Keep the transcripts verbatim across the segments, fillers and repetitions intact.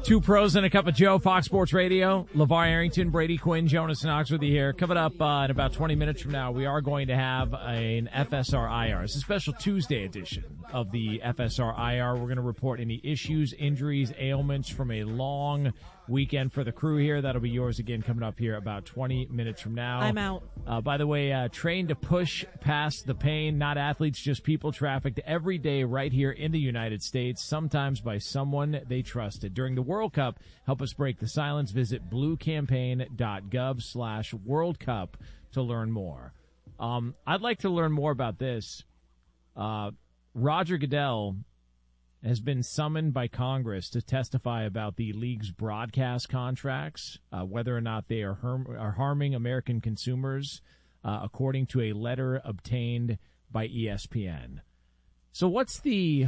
Two pros and a cup of Joe, Fox Sports Radio. LeVar Arrington, Brady Quinn, Jonas Knox with you here. Coming up uh, in about twenty minutes from now, we are going to have an F S R I R. It's a special Tuesday edition of the F S R I R. We're going to report any issues, injuries, ailments from a long weekend for the crew here. That'll be yours again coming up here about twenty minutes from now. I'm out. Uh, by the way, uh, trained to push past the pain, not athletes, just people trafficked every day right here in the United States, sometimes by someone they trusted. During the World Cup, help us break the silence. Visit bluecampaign.gov slash World Cup to learn more. Um, I'd like to learn more about this. Uh, Roger Goodell has been summoned by Congress to testify about the league's broadcast contracts, uh, whether or not they are, harm- are harming American consumers, uh, according to a letter obtained by E S P N. So what's the,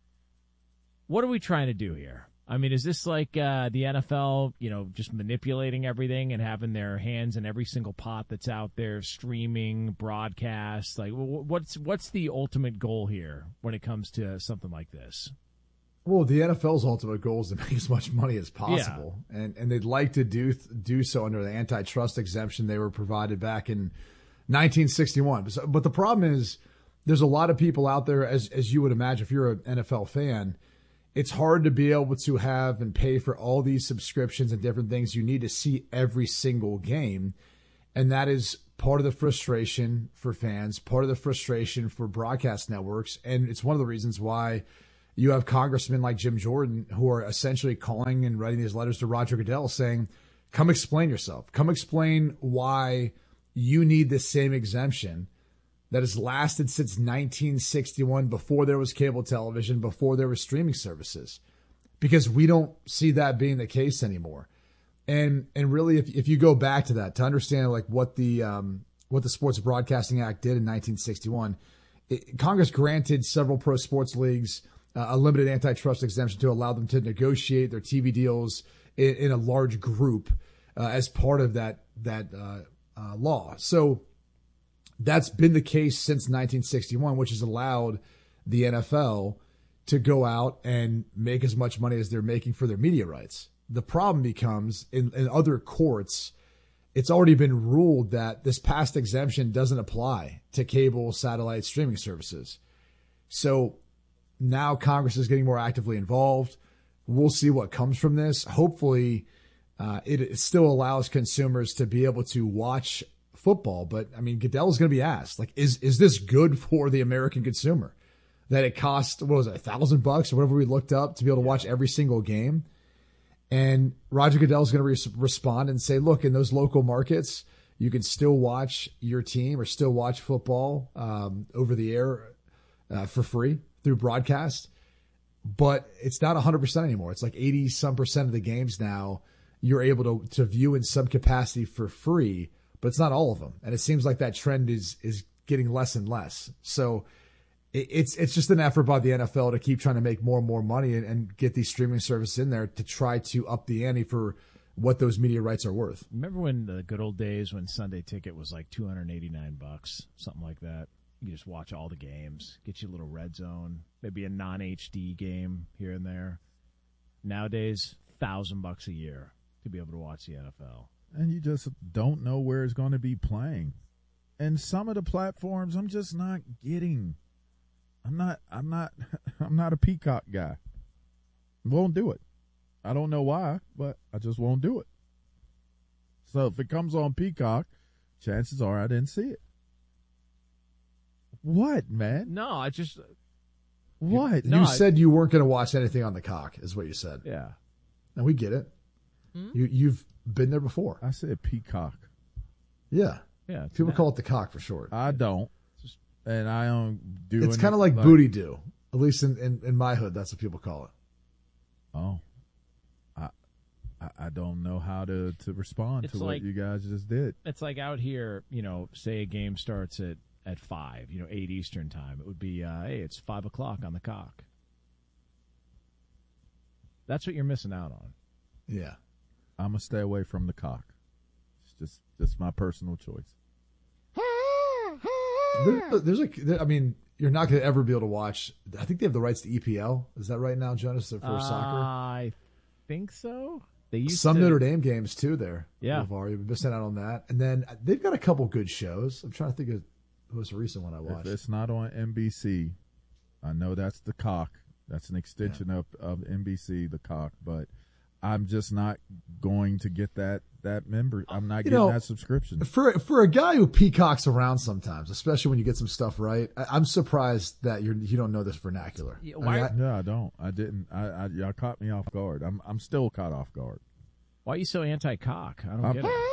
what are we trying to do here? I mean, is this like uh, the N F L, you know, just manipulating everything and having their hands in every single pot that's out there, streaming, broadcast? Like, what's what's the ultimate goal here when it comes to something like this? Well, the N F L's ultimate goal is to make as much money as possible, yeah. and and they'd like to do do so under the antitrust exemption they were provided back in nineteen sixty-one. But, but the problem is, there's a lot of people out there, as as you would imagine, if you're an N F L fan. It's hard to be able to have and pay for all these subscriptions and different things. You need to see every single game. And that is part of the frustration for fans, part of the frustration for broadcast networks. And it's one of the reasons why you have congressmen like Jim Jordan who are essentially calling and writing these letters to Roger Goodell saying, come explain yourself. Come explain why you need this same exemption that has lasted since nineteen sixty-one, before there was cable television, before there were streaming services, because we don't see that being the case anymore. And and really, if if you go back to that to understand like what the um, what the Sports Broadcasting Act did in nineteen sixty-one, it, Congress granted several pro sports leagues uh, a limited antitrust exemption to allow them to negotiate their T V deals in, in a large group uh, as part of that that uh, uh, law. So that's been the case since nineteen sixty-one, which has allowed the N F L to go out and make as much money as they're making for their media rights. The problem becomes in, in other courts, it's already been ruled that this past exemption doesn't apply to cable, satellite, streaming services. So now Congress is getting more actively involved. We'll see what comes from this. Hopefully, uh, it, it still allows consumers to be able to watch football, but I mean, Goodell is going to be asked, like, is is this good for the American consumer? That it costs, what was it, a thousand bucks or whatever we looked up to be able to watch every single game? And Roger Goodell is going to re- respond and say, look, in those local markets, you can still watch your team or still watch football um, over the air uh, for free through broadcast, but it's not one hundred percent anymore. It's like eighty some percent of the games now you're able to to view in some capacity for free. But it's not all of them. And it seems like that trend is is getting less and less. So it, it's it's just an effort by the N F L to keep trying to make more and more money and, and get these streaming services in there to try to up the ante for what those media rights are worth. Remember when the good old days when Sunday Ticket was like two hundred eighty-nine bucks, something like that? You just watch all the games, get you a little red zone, maybe a non-H D game here and there. Nowadays, one thousand bucks a year to be able to watch the N F L. And you just don't know where it's going to be playing. And some of the platforms I'm just not getting. I'm not I'm not I'm not a Peacock guy. Won't do it. I don't know why, but I just won't do it. So if it comes on Peacock, chances are I didn't see it. What, man? No, I just What? You No, said you weren't going to watch anything on the cock, is what you said. Yeah. And we get it. Hmm? You you've been there before. I said Peacock. Yeah. Yeah. People not- call it the cock for short. I don't. And I don't do It's kind of like, like booty do. At least in, in, in my hood, that's what people call it. Oh. I I, I don't know how to, to respond It's to like- what you guys just did. It's like out here, you know, say a game starts at, at five, you know, eight Eastern time. It would be, uh, hey, it's five o'clock on the cock. That's what you're missing out on. Yeah. I'm going to stay away from the cock. It's just, just my personal choice. There, there's like, there, I mean, you're not going to ever be able to watch. I think they have the rights to E P L. Is that right now, Jonas, for uh, soccer? I think so. They used Some to, Notre Dame games too there. Yeah. You've missing out on that. And then they've got a couple good shows. I'm trying to think of who was the recent one I watched. If it's not on N B C, I know that's the Cock. That's an extension yeah. of, of N B C, the Cock, but I'm just not going to get that that member. I'm not you getting know, that subscription. For for a guy who peacocks around sometimes, especially when you get some stuff right, I, I'm surprised that you're you don't know this vernacular. Yeah, I mean, I, no, I don't. I didn't. I, I y'all caught me off guard. I'm I'm still caught off guard. Why are you so anti-cock? I don't I'm, get it.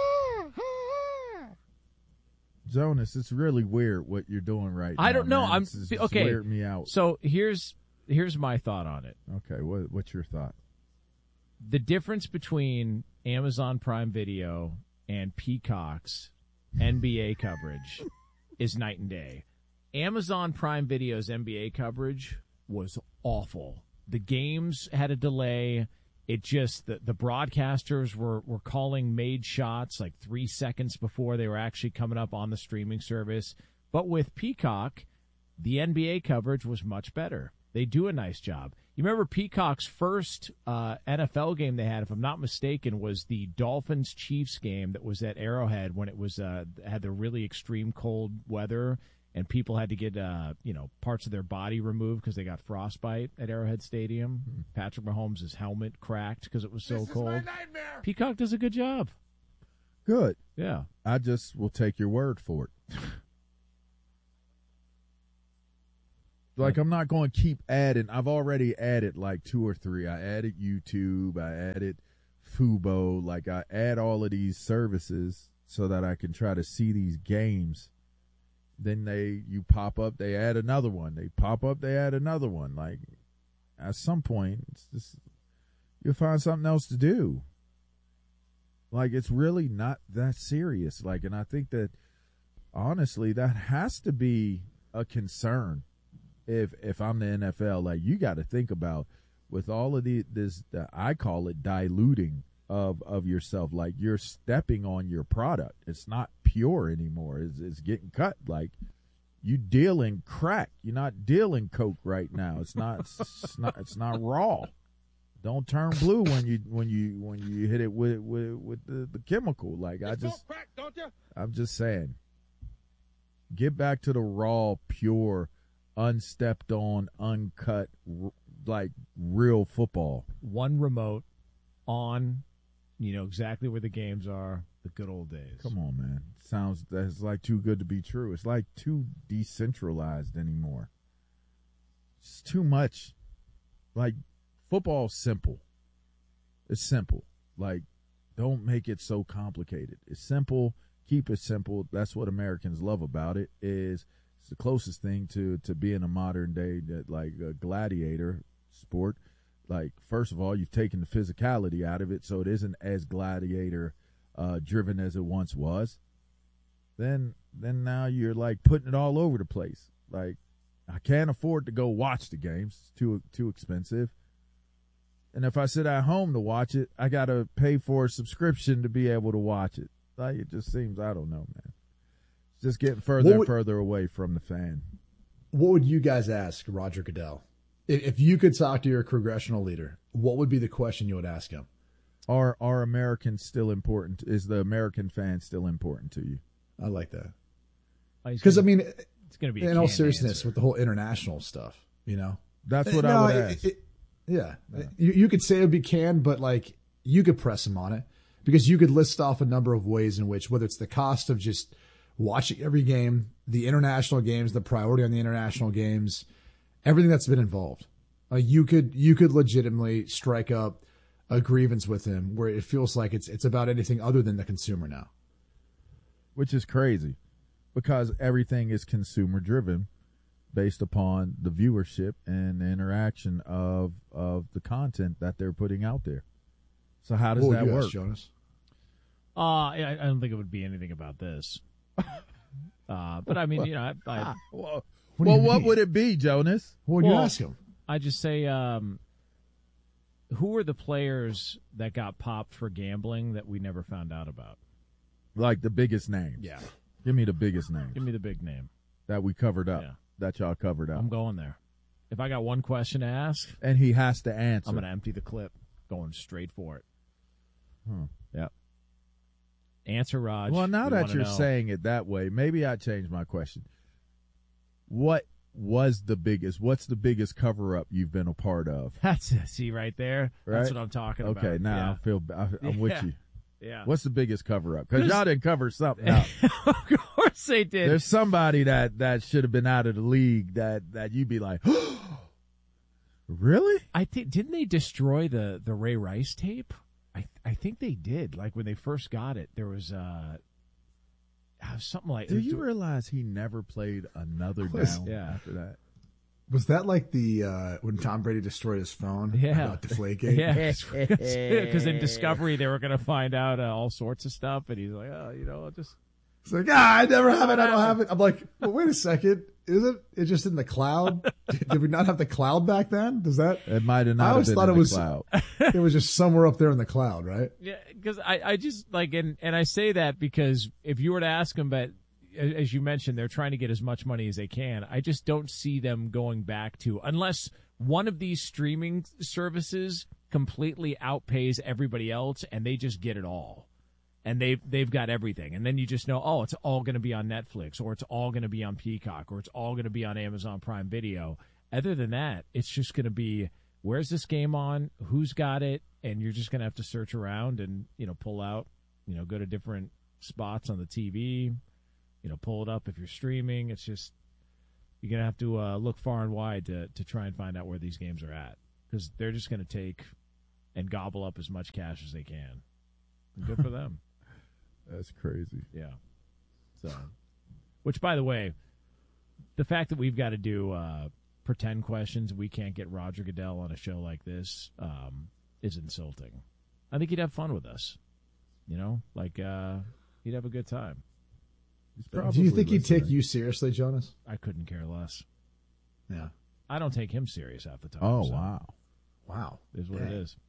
Jonas, it's really weird what you're doing right now. I don't know. Man. I'm it's, it's okay. Weird me out. So here's here's my thought on it. Okay, what what's your thought? The difference between Amazon Prime Video and Peacock's N B A coverage is night and day. Amazon Prime Video's N B A coverage was awful. The games had a delay. It just the, the broadcasters were, were calling made shots like three seconds before they were actually coming up on the streaming service. But with Peacock, the N B A coverage was much better. They do a nice job. You remember Peacock's first uh, N F L game they had, if I'm not mistaken, was the Dolphins-Chiefs game that was at Arrowhead when it was uh, had the really extreme cold weather and people had to get uh, you know parts of their body removed because they got frostbite at Arrowhead Stadium. Mm-hmm. Patrick Mahomes' helmet cracked because it was so this cold. Is my nightmare. Peacock does a good job. Good. Yeah. I just will take your word for it. Like, I'm not going to keep adding. I've already added like two or three. I added YouTube. I added Fubo. Like, I add all of these services so that I can try to see these games. Then they, you pop up, they add another one. They pop up, they add another one. Like, at some point, it's just, you'll find something else to do. Like, it's really not that serious. Like, and I think that, honestly, that has to be a concern. If if I'm the N F L, like, you got to think about with all of the this, the, I call it diluting of of yourself. Like, you're stepping on your product. It's not pure anymore. It's, it's getting cut. Like, you dealing crack. You're not dealing coke right now. It's not. It's not. It's not raw. Don't turn blue when you when you when you hit it with with with the, the chemical. Like, I just, crack, don't you? I'm just saying. Get back to the raw, pure, unstepped on, uncut, r- like real football. One remote on, you know exactly where the games are. The good old days. Come on, man. Sounds that's like too good to be true. It's like too decentralized anymore. It's too much. Like, football's simple. It's simple. Like, don't make it so complicated. It's simple. Keep it simple. That's what Americans love about it. Is it's the closest thing to, to being a modern day, like, a gladiator sport. Like, first of all, you've taken the physicality out of it, so it isn't as gladiator uh, driven as it once was. Then, then now you're like putting it all over the place. Like, I can't afford to go watch the games; it's too too expensive. And if I sit at home to watch it, I gotta pay for a subscription to be able to watch it. Like, it just seems, I don't know, man. It's just getting further would, and further away from the fan. What would you guys ask Roger Goodell? If, if you could talk to your congressional leader, what would be the question you would ask him? Are are Americans still important? Is the American fan still important to you? I like that. Because, I mean, it's going to be in a all canned seriousness answer. with the whole international stuff, you know? That's what no, I would it, ask. It, yeah. yeah. You, you could say it would be canned, but, like, you could press him on it because you could list off a number of ways in which, whether it's the cost of just watching every game, the international games, the priority on the international games, everything that's been involved. Uh, you could you could legitimately strike up a grievance with him where it feels like it's it's about anything other than the consumer now. Which is crazy because everything is consumer driven based upon the viewership and the interaction of of the content that they're putting out there. So how does what that would you work? ask, Jonas? Uh, I, I don't think it would be anything about this. uh, but I mean, you know, I, I, well, What do well you what mean? would it be, Jonas? What would Well, you ask him? I just say, um, who are the players that got popped for gambling that we never found out about? Like the biggest names. Yeah. Give me the biggest names Give me the big name. that we covered up. Yeah. That y'all covered up. I'm going there. If I got one question to ask, and he has to answer. I'm going to empty the clip. going straight for it. Hmm. Yep. Answer, Raj. Well, now We that wanna you're know. saying it that way, maybe I changed my question. What was the biggest? What's the biggest cover up you've been a part of? That's it. See right there? That's Right? what I'm talking about. Okay, now yeah. I feel I, I'm with Yeah. you. Yeah. What's the biggest cover up? Because 'Cause- y'all didn't cover something up. Of course they did. There's somebody that that should have been out of the league that that you'd be like, really? I think didn't they destroy the the Ray Rice tape? I I think they did. Like when they first got it, there was uh uh, something like. Do you realize he never played another Was- down Yeah. after that? Was that like the uh, when Tom Brady destroyed his phone? Yeah. About Deflategate? Yeah, because in Discovery they were going to find out uh, all sorts of stuff, and he's like, "Oh, you know, I'll just." It's like, ah, I never have it. I don't have it. I'm like, well, wait a second. Is it? It's just in the cloud. Did, did we not have the cloud back then? Does that? It might have I not always have been thought in it was- the cloud. It was just somewhere up there in the cloud, right? Yeah, because I, I just like, and and I say that because if you were to ask them, but as you mentioned, they're trying to get as much money as they can. I just don't see them going back to, unless one of these streaming services completely outpays everybody else and they just get it all. And they've, they've got everything. And then you just know, oh, it's all going to be on Netflix, or it's all going to be on Peacock, or it's all going to be on Amazon Prime Video. Other than that, it's just going to be, where's this game on? Who's got it? And you're just going to have to search around and, you know, pull out, you know, go to different spots on the T V, you know, pull it up if you're streaming. It's just, you're going to have to uh, look far and wide to, to try and find out where these games are at, because they're just going to take and gobble up as much cash as they can. And good for them. That's crazy. Yeah. So, which, by the way, the fact that we've got to do uh, pretend questions, we can't get Roger Goodell on a show like this, um, is insulting. I think he'd have fun with us. You know, like uh, he'd have a good time. He's Do you think he'd take listening. you seriously, Jonas? I couldn't care less. Yeah. I don't take him serious half the time. Oh so wow! Wow. it is what Dang. it is.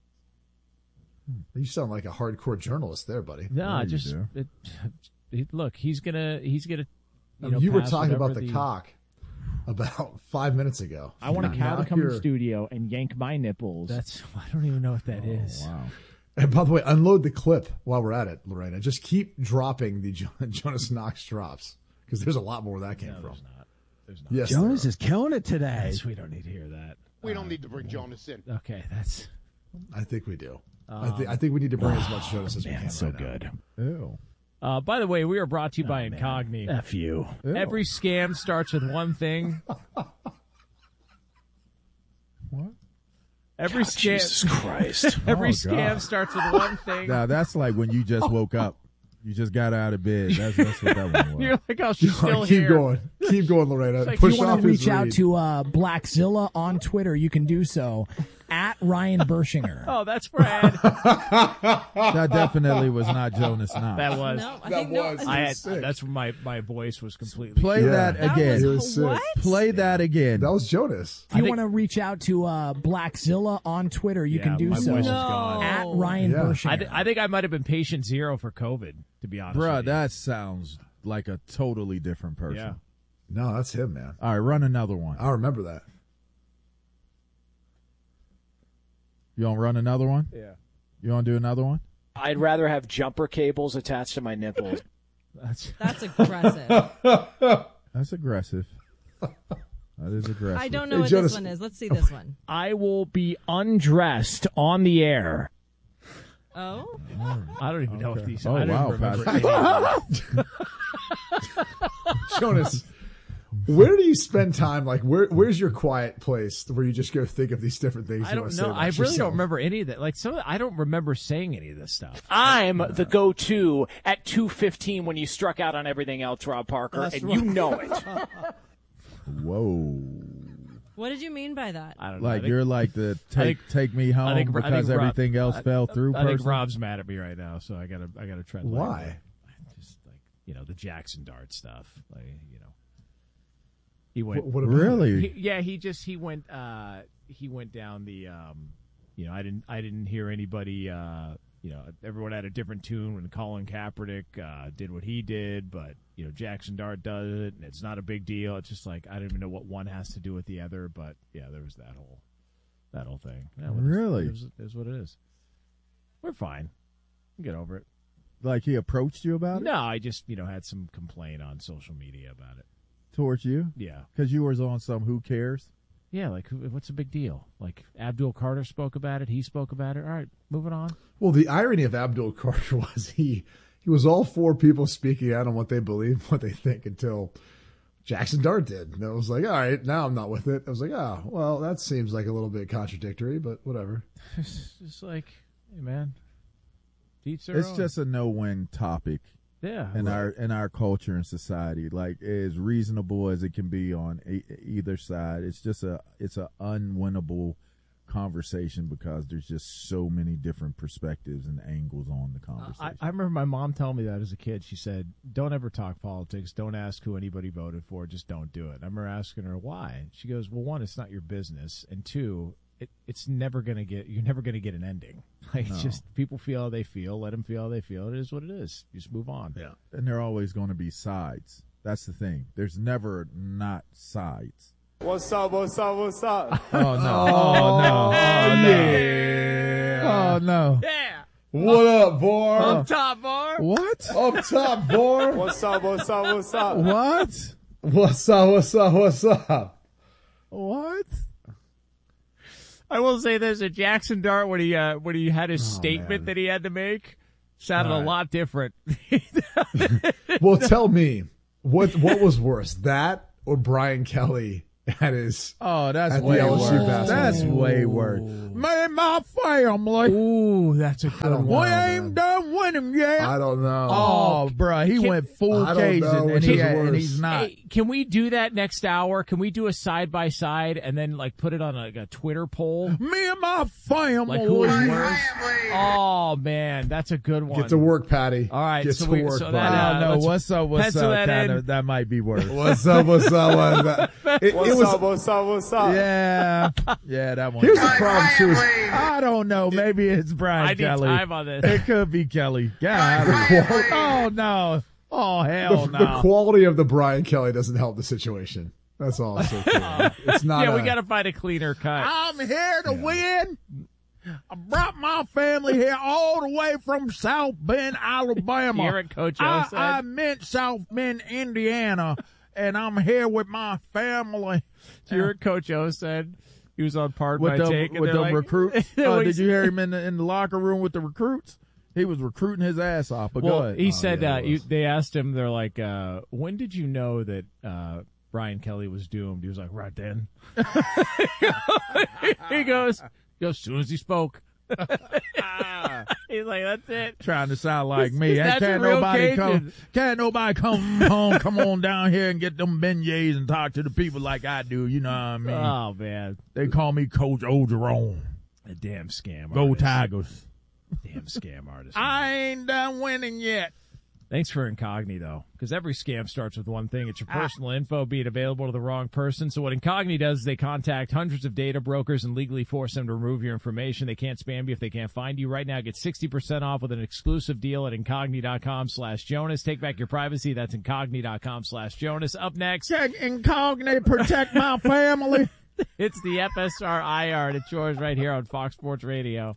You sound like a hardcore journalist there, buddy. No, Yeah, I you just do. it, it, look. He's gonna. He's gonna. You, I mean, know, you were pass talking about whatever the, cock about five minutes ago. I want a Now- cow to now come in the you're- studio and yank my nipples. That's. I don't even know what that is. Oh, wow. And by the way, unload the clip while we're at it, Lorena. Just keep dropping the Jo- Jonas Knox drops, because there's a lot more where that came No, from. there's not. There's not. Yes, Jonas there is killing it today. Yes, we don't need to hear that. We don't need to bring Jonas in. Okay, that's. are. I think we do. I, th- I think we need to bring as much Jonas as we Man, can. so right now. good. Ew. Uh, by the way, we are brought to you by Incogni. F you. Ew. Every scam starts with one thing. What? Every scam. Jesus Christ. Every Oh, scam God. starts with one thing. Now that's like when you just woke up. You just got out of bed. That's, that's what that one was. You're like, oh, she's still Keep here. going. Keep going, Lorena. like, Push If you off want to his reach out read. to uh, Blackzilla on Twitter, you can do so at Ryan Bershinger. Oh, that's Brad. That definitely was not Jonas Knox. That was. No, I That think no. was- I had. sick. That's my my voice was completely. Play Yeah. that That again. It was was sick. what? Play that again. That was Jonas. If you I think- want to reach out to uh, Blackzilla on Twitter, you Yeah, can do my so voice is No. gone. at Ryan Yeah. Bershinger. I, th- I think I might have been patient zero for COVID, to be honest. Bruh, with you. that sounds like a totally different person. Yeah. No, that's him, man. All right, run another one. I remember that. You want to run another one? Yeah. You want to do another one? I'd rather have jumper cables attached to my nipples. That's. That's aggressive. That's aggressive. That is aggressive. I don't know Hey, what Jonas- this one is. Let's see this one. I will be undressed on the air. Oh, I don't even know if these. Oh, I don't wow, even remember Patrick. any of Jonas, where do you spend time? Like, where where's your quiet place where you just go think of these different things? I you don't wanna say know. about I really yourself? don't remember any of that. Like some, of the, I don't remember saying any of this stuff. I'm the go-to at two fifteen when you struck out on everything else, Rob Parker, That's and right. you know it. Whoa. what did you mean by that? I don't know. I Like think- you're like the take think- take me home I think- I because think Rob- everything else I- fell through. I think person? Rob's mad at me right now, so I gotta, I gotta tread. Why? lightly. Just like you know the Jackson Dart stuff. Like you know, he went. What, what about Really? He, yeah, he just he went uh he went down the um you know I didn't I didn't hear anybody uh you know everyone had a different tune when Colin Kaepernick uh did what he did, but you know Jackson Dart does it and it's not a big deal. It's just like I don't even know what one has to do with the other, but yeah, there was that whole that whole thing. Yeah, what Really? It is, it is what it is. We're fine. We'll get over it. Like he approached you about it? No, I just, you know, had some complaint on social media about it. Towards you? Yeah. Because you was on some who cares? Yeah, like, who- what's the big deal? Like, Abdul Carter spoke about it. He spoke about it. All right, moving on. Well, the irony of Abdul Carter was he he was all for people speaking out on what they believe, what they think, until Jackson Dart did. And it was like, all right, now I'm not with it. I was like, oh, well, that seems like a little bit contradictory, but whatever. It's just like, hey, man. Teach their It's own. just a no-win topic yeah. in right. our in our culture and society. Like as reasonable as it can be on e- either side, it's just a it's a unwinnable conversation because there's just so many different perspectives and angles on the I, conversation. I remember my mom telling me that as a kid. She said, don't ever talk politics. Don't ask who anybody voted for. Just don't do it. I remember asking her why. She goes, well, one, it's not your business. And two, it, it's never going to get, you're never going to get an ending. Like, No. it's just people feel how they feel. Let them feel how they feel. It is what it is. You just move on. Yeah. and there are always going to be sides. That's the thing. There's never not sides. What's up, what's up, what's up? Oh no! Oh no! Oh no! Oh no! Yeah. What up, boy? Up top, bar. What? Up top, boy. What's up, what's up, what's up? What? What's up, what's up, what's up? What? I will say this: at Jackson Dart, when he uh, when he had his Oh, statement man. that he had to make, sounded All right. a lot different. Well, tell me, what what was worse, that or Brian Kelly at his Oh, that's At the way L S U worse. basketball. That's way worse. Man, my family. Ooh, that's a good don't We know, one. ain't man. done winning yet. I don't know. Oh, bruh, he Can- went full I don't Cajun, know and, which he is had- and worse. he's not. Hey, can we do that next hour? Can we do a side by side and then like put it on like a Twitter poll? Me and my family. Like who is worse? Oh man, that's a good one. Get to work, Patty. All right, Get so to we- work, so buddy. that, I uh, don't know. let's What's up? What's pencil up? that Kinda, in. that might be worse. What's up? What's up? What's up? It, What's it was. up, what's up, what's up? Yeah, yeah, that one. Here's the problem too. Is I don't know. Maybe it's Brian I need Kelly. time on this. It could be Kelly. God. Oh no. Oh hell the, no. the quality of the Brian Kelly doesn't help the situation. That's all I'm saying. It's not. Yeah, we a- got to find a cleaner cut. I'm here to win. I brought my family here all the way from South Bend, Alabama. You hear what Coach O I, said? I meant South Bend, Indiana, and I'm here with my family. Do you hear what Coach O said? He was on Pardon With My the, Take. and with they're the like- recruits. When Uh, he did you said- hear him in the, in the locker room with the recruits? He was recruiting his ass off. But go Well, ahead. he Oh, said yeah, uh, he you, was. they asked him. They're like, uh, "When did you know that uh, Brian Kelly was doomed?" He was like, "Right then." he goes, he goes, as soon as he spoke. He's like, "That's it." Trying to sound like me. That's can't a real nobody come Cajun. can't nobody come home come on down here and get them beignets and talk to the people like I do, you know what I mean? Oh man, They call me Coach O Jerome. a damn scam. Go artist. Tigers. Damn scam artist. I ain't done winning yet. Thanks for Incogni, because every scam starts with one thing. It's your personal info being available to the wrong person. So what Incogni does is they contact hundreds of data brokers and legally force them to remove your information. They can't spam you if they can't find you. Right now, get sixty percent off with an exclusive deal at Incogni.com slash Jonas. Take back your privacy. That's Incogni.com slash Jonas. Up next, Check Incognito, protect my family. it's the F S R I R, and it's yours right here on Fox Sports Radio.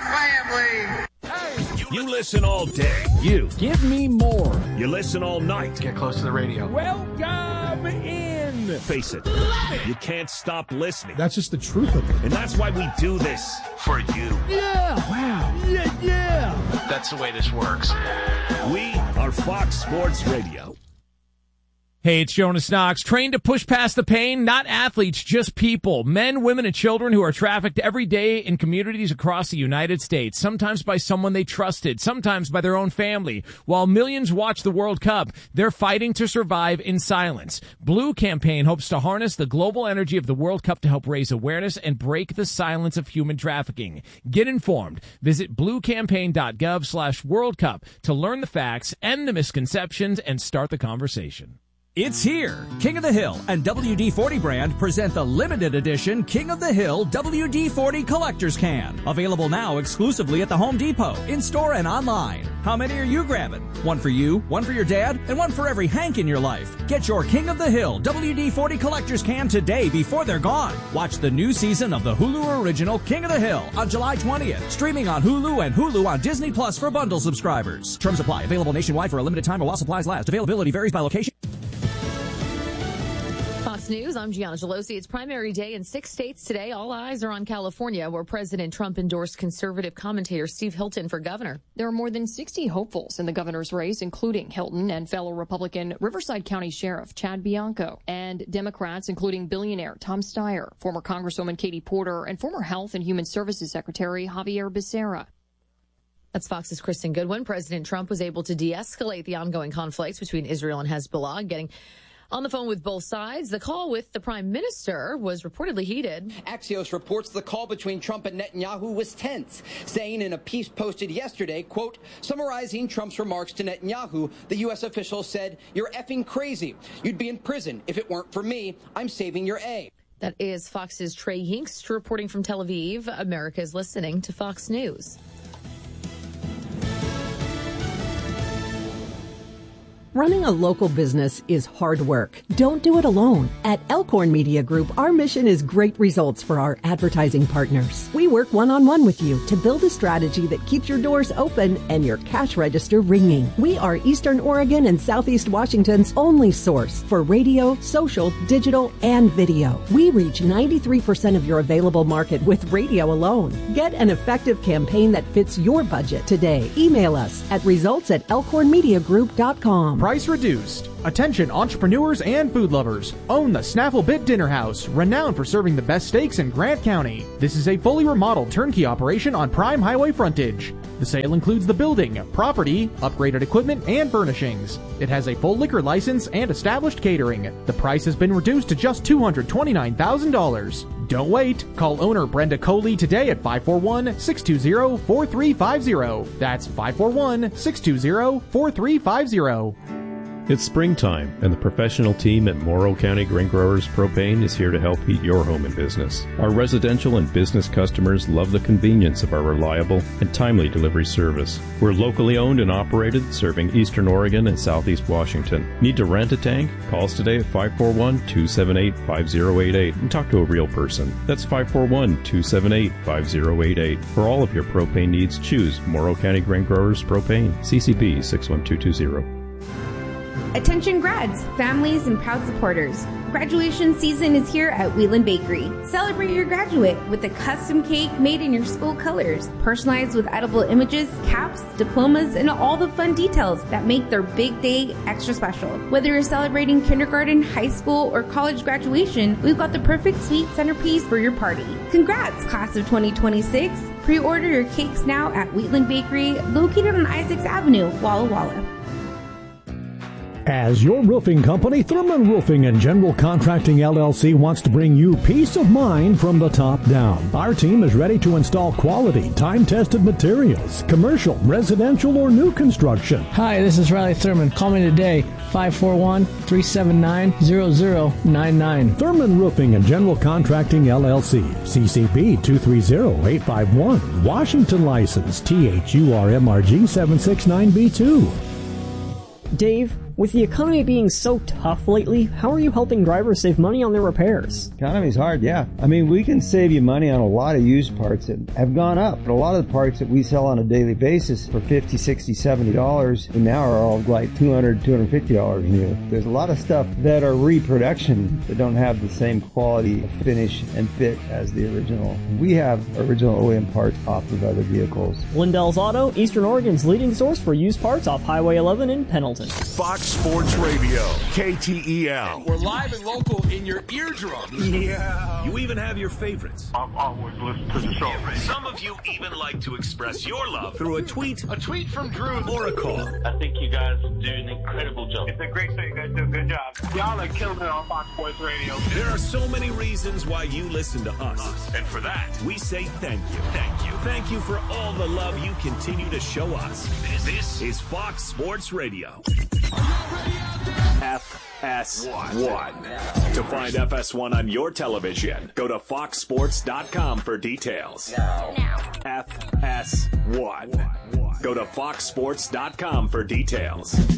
You listen all day. You. Give me more. You listen all night. Get close to the radio. Welcome in. Face it, you can't stop listening. That's just the truth of it. And that's why we do this for you. Yeah. Wow. Yeah, yeah. That's the way this works. We are Fox Sports Radio. Hey, it's Jonas Knox. Trained to push past the pain, not athletes, just people. Men, women, and children who are trafficked every day in communities across the United States, sometimes by someone they trusted, sometimes by their own family. While millions watch the World Cup, they're fighting to survive in silence. Blue Campaign hopes to harness the global energy of the World Cup to help raise awareness and break the silence of human trafficking. Get informed. Visit bluecampaign.gov slash World Cup to learn the facts, end the misconceptions, and start the conversation. It's here. King of the Hill and W D forty brand present the limited edition King of the Hill W D forty Collector's Can. Available now exclusively at the Home Depot, in-store and online. How many are you grabbing? One for you, one for your dad, and one for every Hank in your life. Get your King of the Hill W D forty Collector's Can today before they're gone. Watch the new season of the Hulu original King of the Hill on July twentieth. Streaming on Hulu and Hulu on Disney Plus for bundle subscribers. Terms apply. Available nationwide for a limited time or while supplies last. Availability varies by location. Fox News, I'm Gianna Gelosi. It's primary day in six states today. All eyes are on California, where President Trump endorsed conservative commentator Steve Hilton for governor. There are more than sixty hopefuls in the governor's race, including Hilton and fellow Republican Riverside County Sheriff Chad Bianco, and Democrats, including billionaire Tom Steyer, former Congresswoman Katie Porter, and former Health and Human Services Secretary Javier Becerra. That's Fox's Kristen Goodwin. President Trump was able to de-escalate the ongoing conflicts between Israel and Hezbollah, getting on the phone with both sides. The call with the prime minister was reportedly heated. Axios reports the call between Trump and Netanyahu was tense, saying in a piece posted yesterday, quote, summarizing Trump's remarks to Netanyahu, the U S official said, "You're effing crazy. You'd be in prison. If it weren't for me, I'm saving your A." That is Fox's Trey Hinks reporting from Tel Aviv. America is listening to Fox News. Running a local business is hard work. Don't do it alone. At Elkhorn Media Group, our mission is great results for our advertising partners. We work one-on-one with you to build a strategy that keeps your doors open and your cash register ringing. We are Eastern Oregon and Southeast Washington's only source for radio, social, digital, and video. We reach ninety-three percent of your available market with radio alone. Get an effective campaign that fits your budget today. Email us at results at elkhorn media group dot com. Price reduced. Attention entrepreneurs and food lovers. Own the Snaffle Bit Dinner House, renowned for serving the best steaks in Grant County. This is a fully remodeled turnkey operation on prime highway frontage. The sale includes the building, property, upgraded equipment, and furnishings. It has a full liquor license and established catering. The price has been reduced to just two hundred twenty-nine thousand dollars. Don't wait. Call owner Brenda Coley today at five four one, six two zero, four three five zero. That's five four one, six two zero, four three five zero. It's springtime, and the professional team at Morrow County Grain Growers Propane is here to help heat your home and business. Our residential and business customers love the convenience of our reliable and timely delivery service. We're locally owned and operated, serving Eastern Oregon and Southeast Washington. Need to rent a tank? Call us today at five four one, two seven eight, five zero eight eight and talk to a real person. That's five four one, two seven eight, five zero eight eight. For all of your propane needs, choose Morrow County Grain Growers Propane, C C P six one two two zero. Attention grads, families, and proud supporters. Graduation season is here at Wheatland Bakery. Celebrate your graduate with a custom cake made in your school colors, personalized with edible images, caps, diplomas, and all the fun details that make their big day extra special. Whether you're celebrating kindergarten, high school, or college graduation, we've got the perfect sweet centerpiece for your party. Congrats, class of twenty twenty-six. Pre-order your cakes now at Wheatland Bakery, located on Isaacs Avenue, Walla Walla. As your roofing company, Thurman Roofing and General Contracting L L C wants to bring you peace of mind from the top down. Our team is ready to install quality, time-tested materials, commercial, residential, or new construction. Hi, this is Riley Thurman. Call me today, five four one, three seven nine, zero zero nine nine. Thurman Roofing and General Contracting L L C, C C B two three zero, eight five one, Washington license, T H U R M R G seven six nine B two. Dave, with the economy being so tough lately, how are you helping drivers save money on their repairs? Economy's hard, yeah. I mean, we can save you money on a lot of used parts that have gone up. But a lot of the parts that we sell on a daily basis for fifty, sixty, seventy dollars and now are all like two hundred, two hundred fifty dollars new. There's a lot of stuff that are reproduction that don't have the same quality of finish and fit as the original. We have original O E M parts off of other vehicles. Lindell's Auto, Eastern Oregon's leading source for used parts off Highway eleven in Pendleton. Fox Sports Radio, K T E L. We're live and local in your eardrum. Yeah. You even have your favorites. I've always listened to the show. Some of you even like to express your love through a tweet, a tweet from Drew, or a call. I think you guys do an incredible job. It's a great thing. You guys do a good job. Y'all are killing it on Fox Sports Radio. There are so many reasons why you listen to us. And for that, we say thank you. Thank you. Thank you for all the love you continue to show us. This is Fox Sports Radio. F S one. To find F S one on your television, go to fox sports dot com for details. F S one. Go to fox sports dot com for details.